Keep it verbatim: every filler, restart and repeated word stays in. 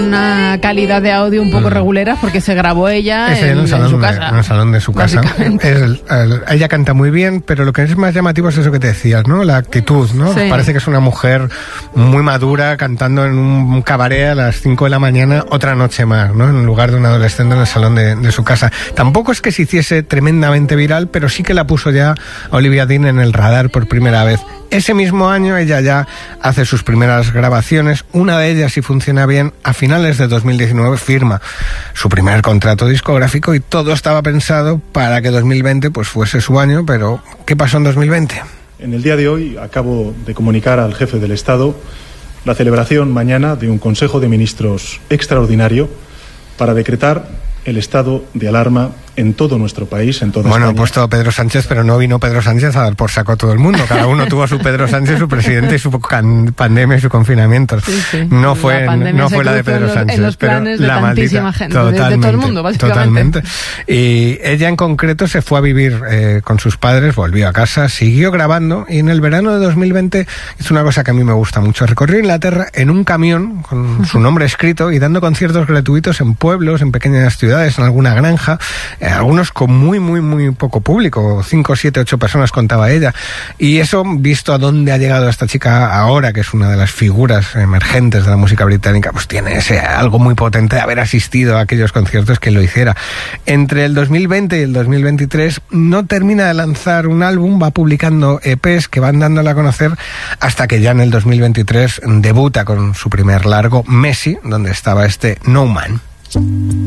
una calidad de audio un poco mm. regulera porque se grabó ella en, en, el salón, en su casa. En el salón de su casa. Es el, el, ella canta muy bien, pero lo que es más llamativo es eso que te decías, ¿no? La actitud, ¿no? Sí. Parece que es una mujer muy madura cantando en un cabaret a las cinco de la mañana otra noche más, ¿no? En lugar de un adolescente en el salón de, de su casa. Tampoco es que se hiciese tremendamente viral, pero sí que la puso ya Olivia Dean en el radar por primera vez. Ese mismo año ella ya hace sus primeras grabaciones, una de ellas, si funciona bien, a finales de dos mil diecinueve firma su primer contrato discográfico y todo estaba pensado para que dos mil veinte pues fuese su año, pero ¿qué pasó en dos mil veinte? En el día de hoy acabo de comunicar al jefe del Estado la celebración mañana de un Consejo de Ministros extraordinario para decretar el estado de alarma en todo nuestro país, en toda Bueno, España. ha puesto Pedro Sánchez, pero no vino Pedro Sánchez a dar por saco a todo el mundo. Cada uno tuvo a su Pedro Sánchez, su presidente, y su can- pandemia y su confinamiento. Sí, sí. No fue, la no fue la de Pedro en los, Sánchez, en los pero de la maldita, gente, totalmente, de, de todo el mundo, básicamente. Totalmente. Y ella en concreto se fue a vivir eh, con sus padres, volvió a casa, siguió grabando y en el verano de dos mil veinte hizo una cosa que a mí me gusta mucho. Recorrió Inglaterra en un camión con su nombre escrito y dando conciertos gratuitos en pueblos, en pequeñas ciudades, en alguna granja, eh, algunos con muy, muy, muy poco público, cinco, siete, ocho personas contaba ella. Y eso, visto a dónde ha llegado esta chica ahora, que es una de las figuras emergentes de la música británica, pues tiene ese algo muy potente de haber asistido a aquellos conciertos que lo hiciera. Entre el dos mil veinte y el dos mil veintitrés no termina de lanzar un álbum, va publicando E Pes que van dándole a conocer hasta que ya en el dos mil veintitrés debuta con su primer largo, Messi, donde estaba este No Man.